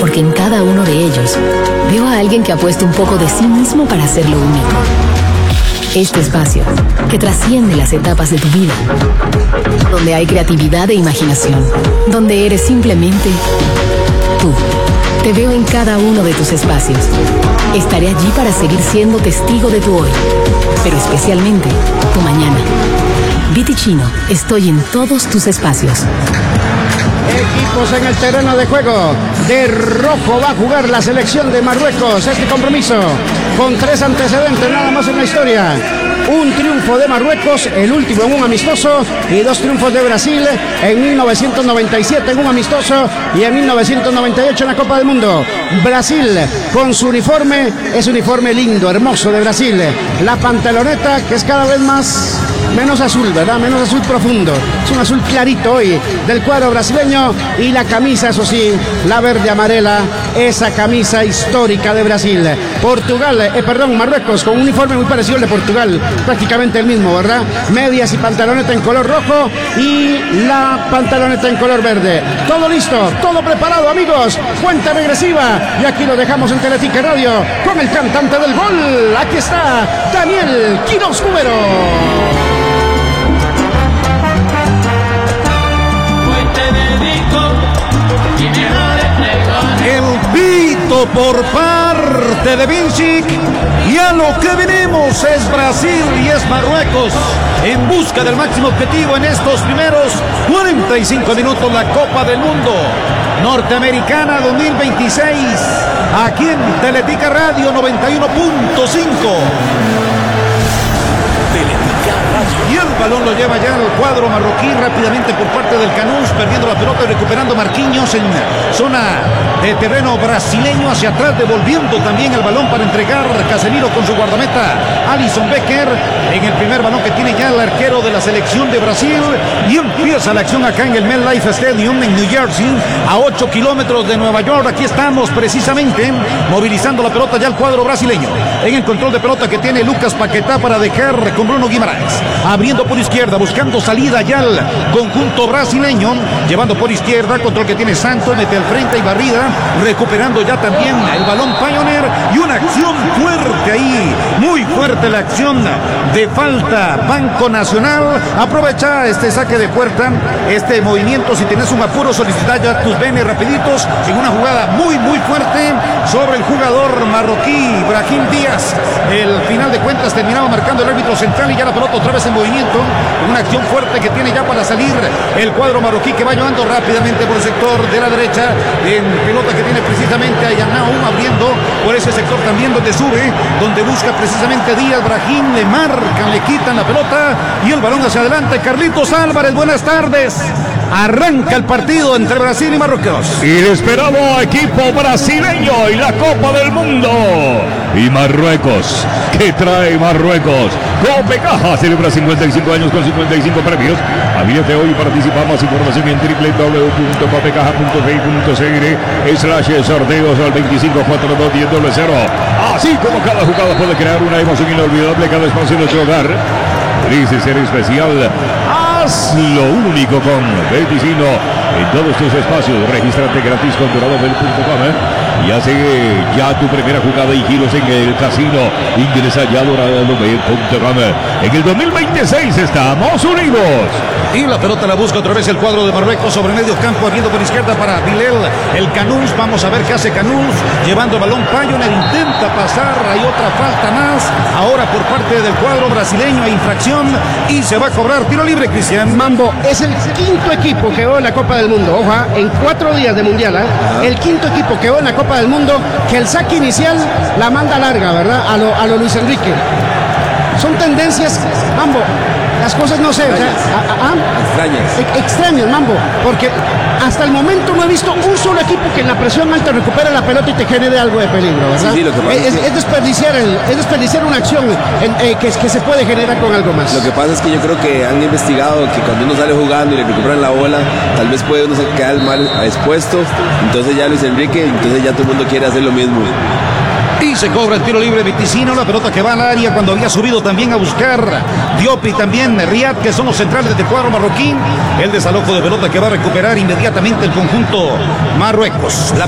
porque en cada uno de ellos veo a alguien que ha puesto un poco de sí mismo para hacerlo único. Este espacio, que trasciende las etapas de tu vida, donde hay creatividad e imaginación, donde eres simplemente tú. Te veo en cada uno de tus espacios. Estaré allí para seguir siendo testigo de tu hoy, pero especialmente tu mañana. Viticino, estoy en todos tus espacios. Equipos en el terreno de juego. De rojo va a jugar la selección de Marruecos. Este compromiso con 3 antecedentes nada más en la historia. Un triunfo de Marruecos, el último en un amistoso, y 2 triunfos de Brasil en 1997 en un amistoso y en 1998 en la Copa del Mundo. Brasil con su uniforme, es un uniforme lindo, hermoso de Brasil. La pantaloneta que es cada vez menos azul, ¿verdad? Menos azul profundo. Es un azul clarito hoy del cuadro brasileño, y la camisa, eso sí, la verde amarela, esa camisa histórica de Brasil. Marruecos con un uniforme muy parecido al de Portugal, prácticamente el mismo, ¿verdad? Medias y pantaloneta en color rojo y la pantaloneta en color verde. Todo listo, todo preparado, amigos. Cuenta regresiva, y aquí lo dejamos en Teletica Radio con el cantante del gol. Aquí está Daniel Quiroz Cubero. El pito por parte de Vincic, y a lo que venimos es Brasil y es Marruecos en busca del máximo objetivo en estos primeros 45 minutos, la Copa del Mundo Norteamericana 2026, aquí en Teletica Radio 91.5. Y el balón lo lleva ya al cuadro marroquí rápidamente por parte del Canús, perdiendo la pelota y recuperando Marquinhos en zona de terreno brasileño, hacia atrás, devolviendo también el balón para entregar Casemiro con su guardameta Alisson Becker en el primer balón que tiene ya el arquero de la selección de Brasil. Y empieza la acción acá en el MetLife Stadium en New Jersey, a 8 kilómetros de Nueva York. Aquí estamos precisamente movilizando la pelota ya al cuadro brasileño, en el control de pelota que tiene Lucas Paquetá para dejar con Bruno Guimaraes, abriendo por izquierda, buscando salida ya al conjunto brasileño, llevando por izquierda, control que tiene Santos, mete al frente y barrida, recuperando ya también el balón Pioneer, y una acción fuerte ahí, muy fuerte la acción de falta. Banco Nacional aprovecha este saque de puerta, este movimiento. Si tienes un apuro, solicita ya tus benes rapiditos en una jugada muy fuerte sobre el jugador marroquí Brahim Díaz. El final de cuentas terminaba marcando el árbitro central, y ya la pelota otra vez en movimiento, una acción fuerte que tiene ya para salir el cuadro marroquí, que va llevando rápidamente por el sector de la derecha, en pelota que tiene precisamente a Yanaum, abriendo por ese sector también donde sube, donde busca precisamente Díaz. Brahim le marcan, le quitan la pelota y el balón hacia adelante. Carlitos Álvarez, buenas tardes. Arranca el partido entre Brasil y Marruecos. Y el esperado equipo brasileño y la Copa del Mundo. Y Marruecos, ¿qué trae Marruecos? Copecaja celebra 55 años con 55 premios. Afíliate hoy y participa. Más información en www.copecaja.fi.cr/sorteos al 25421000. Así como cada jugada puede crear una emoción inolvidable, cada espacio de nuestro hogar dice ser especial. Hazlo único con Viticino en todos tus espacios. Regístrate gratis con doradobel.com y hace ya tu primera jugada y giros en el casino. Ingresa ya a doradobel.com. En el 2026 estamos unidos. Y la pelota la busca otra vez el cuadro de Marruecos sobre medio campo, abriendo por izquierda para Bilel, el Canús. Vamos a ver qué hace Canús, llevando el balón. Pioneer intenta pasar, hay otra falta más ahora por parte del cuadro brasileño, hay infracción y se va a cobrar tiro libre, Cristian. Mambo es el quinto equipo que va en la Copa del Mundo, ojo, en 4 días de Mundial, el quinto equipo que va en la Copa del Mundo, que el saque inicial la manda larga, ¿verdad? A lo Luis Enrique. Son tendencias, Mambo, las cosas no sé, extrañas, Mambo, porque hasta el momento no he visto un solo equipo que en la presión alta recupere la pelota y te genere algo de peligro, ¿verdad? Sí, lo que pasa es desperdiciar una acción que se puede generar con algo más. Lo que pasa es que yo creo que han investigado que cuando uno sale jugando y le recuperan la bola, tal vez puede uno quedar mal expuesto, entonces ya Luis Enrique, entonces ya todo el mundo quiere hacer lo mismo. Y se cobra el tiro libre Viticino, la pelota que va al área cuando había subido también a buscar Diop y también Riyad, que son los centrales del cuadro marroquí. El desalojo de pelota que va a recuperar inmediatamente el conjunto Marruecos. La